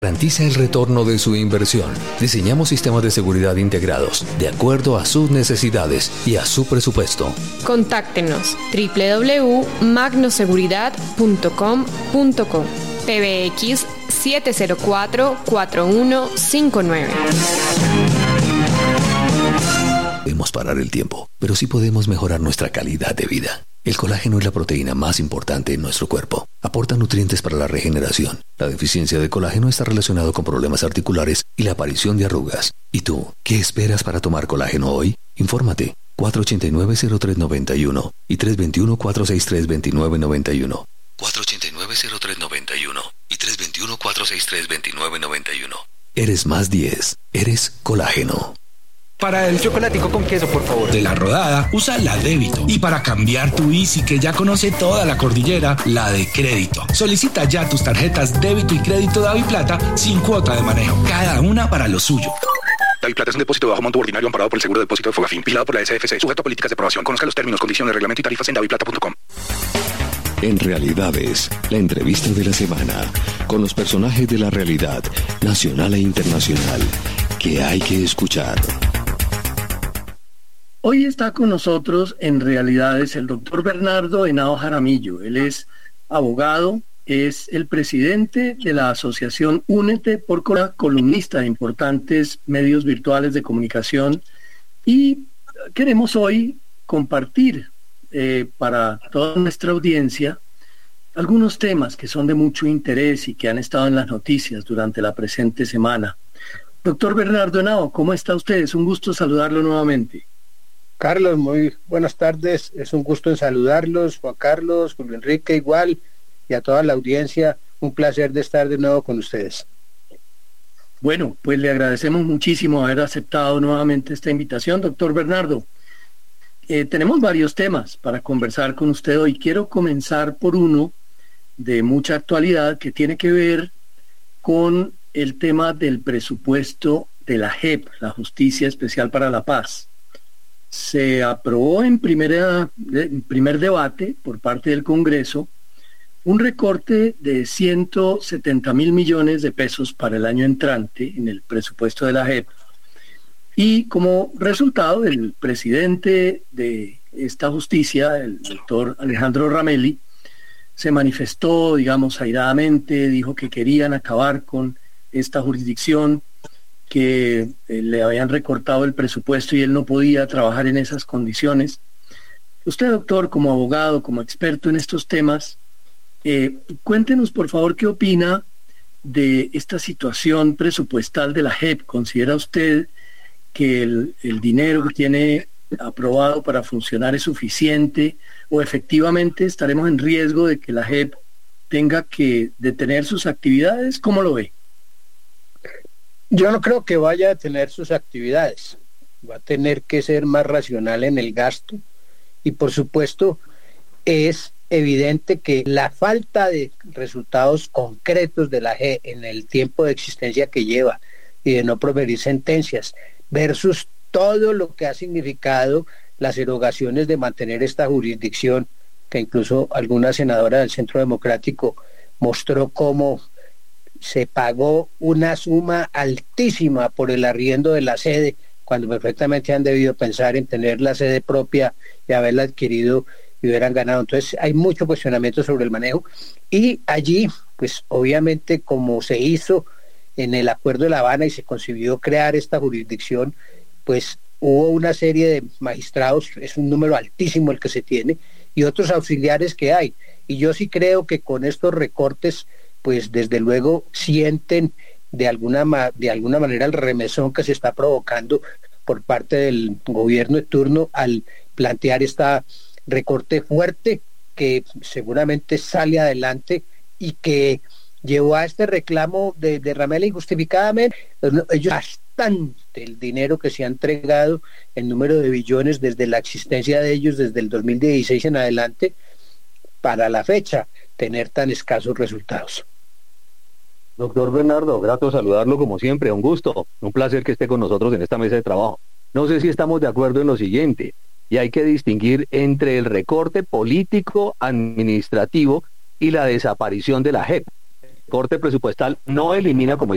Garantiza el retorno de su inversión. Diseñamos sistemas de seguridad integrados de acuerdo a sus necesidades y a su presupuesto. Contáctenos www.magnoseguridad.com.co PBX 704-4159. Podemos parar el tiempo, pero sí podemos mejorar nuestra calidad de vida. El colágeno es la proteína más importante en nuestro cuerpo. Aporta nutrientes para la regeneración. La deficiencia de colágeno está relacionado con problemas articulares y la aparición de arrugas. ¿Y tú, qué esperas para tomar colágeno hoy? Infórmate. 489-0391 y 321-463-2991. 489-0391 y 321-463-2991. Eres más 10. Eres colágeno. Para el chocolatico con queso, por favor. De La Rodada, usa la débito. Y para cambiar tu Easy, que ya conoce toda la cordillera, la de crédito. Solicita ya tus tarjetas débito y crédito DaviPlata sin cuota de manejo. Cada una para lo suyo. DaviPlata es un depósito de bajo monto ordinario amparado por el Seguro de Depósito de Fogafín, vigilado por la SFC, sujeto a políticas de aprobación. Conozca los términos, condiciones, reglamento y tarifas en daviplata.com. En Realidades, la entrevista de la semana, con los personajes de la realidad, nacional e internacional, que hay que escuchar. Hoy está con nosotros en Realidades el doctor Bernardo Henao Jaramillo. Él es abogado, es el presidente de la asociación Únete por columnista de importantes medios virtuales de comunicación, y queremos hoy compartir para toda nuestra audiencia algunos temas que son de mucho interés y que han estado en las noticias durante la presente semana. Doctor Bernardo Henao, ¿cómo está usted? Es un gusto saludarlo nuevamente. Carlos, muy buenas tardes, es un gusto en saludarlos, Juan Carlos, Julio Enrique igual, y a toda la audiencia, un placer de estar de nuevo con ustedes. Bueno, pues le agradecemos muchísimo haber aceptado nuevamente esta invitación, doctor Bernardo. Tenemos varios temas para conversar con usted hoy. Quiero comenzar por uno de mucha actualidad que tiene que ver con el tema del presupuesto de la JEP, la Justicia Especial para la Paz. Se aprobó en primer debate por parte del Congreso un recorte de 170.000 millones de pesos para el año entrante en el presupuesto de la JEP, y como resultado el presidente de esta justicia, el doctor Alejandro Ramelli, se manifestó, digamos, airadamente, dijo que querían acabar con esta jurisdicción, que le habían recortado el presupuesto y él no podía trabajar en esas condiciones. Usted, doctor, como abogado, como experto en estos temas, cuéntenos, por favor, qué opina de esta situación presupuestal de la JEP. ¿Considera usted que el dinero que tiene aprobado para funcionar es suficiente, o efectivamente estaremos en riesgo de que la JEP tenga que detener sus actividades? ¿Cómo lo ve? Yo no creo que vaya a detener sus actividades, va a tener que ser más racional en el gasto, y por supuesto es evidente que la falta de resultados concretos de la JEP en el tiempo de existencia que lleva y de no proferir sentencias versus todo lo que ha significado las erogaciones de mantener esta jurisdicción, que incluso alguna senadora del Centro Democrático mostró cómo se pagó una suma altísima por el arriendo de la sede, cuando perfectamente han debido pensar en tener la sede propia y haberla adquirido y hubieran ganado. Entonces hay mucho cuestionamiento sobre el manejo, y allí pues obviamente como se hizo en el Acuerdo de La Habana y se concibió crear esta jurisdicción, pues hubo una serie de magistrados, es un número altísimo el que se tiene, y otros auxiliares que hay, y yo sí creo que con estos recortes pues desde luego sienten de alguna manera el remesón que se está provocando por parte del gobierno de turno al plantear esta recorte fuerte que seguramente sale adelante y que llevó a este reclamo de Ramelli injustificadamente. Ellos bastante el dinero que se ha entregado en número de billones desde la existencia de ellos desde el 2016 en adelante, para la fecha tener tan escasos resultados. Doctor Bernardo, grato saludarlo como siempre, un gusto, un placer que esté con nosotros en esta mesa de trabajo. No sé si estamos de acuerdo en lo siguiente, y hay que distinguir entre el recorte político administrativo y la desaparición de la JEP. El recorte presupuestal no elimina, como